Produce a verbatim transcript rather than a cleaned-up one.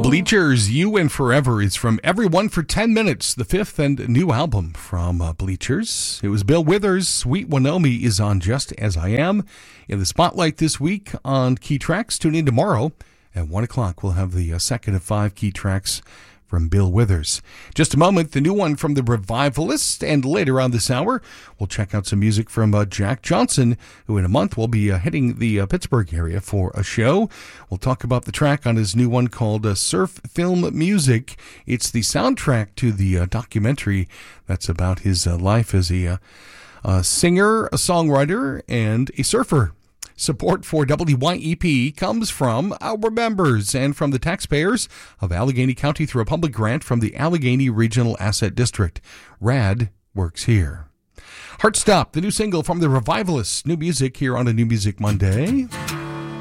Bleachers, You and Forever is from Everyone for ten minutes, the fifth and new album from uh, Bleachers. It was Bill Withers. Sweet Winomi is on Just As I Am. In the spotlight this week on Key Tracks, tune in tomorrow at one o'clock. We'll have the uh, second of five Key Tracks from Bill Withers. Just a moment, the new one from the Revivalists, and later on this hour, we'll check out some music from uh, Jack Johnson, who in a month will be uh, hitting the uh, Pittsburgh area for a show. We'll talk about the track on his new one called uh, Surf Film Music. It's the soundtrack to the uh, documentary that's about his uh, life as a, uh, a singer, a songwriter, and a surfer. Support for W Y E P comes from our members and from the taxpayers of Allegheny County through a public grant from the Allegheny Regional Asset District. RAD works here. Heartstop, the new single from the Revivalists. New music here on a New Music Monday.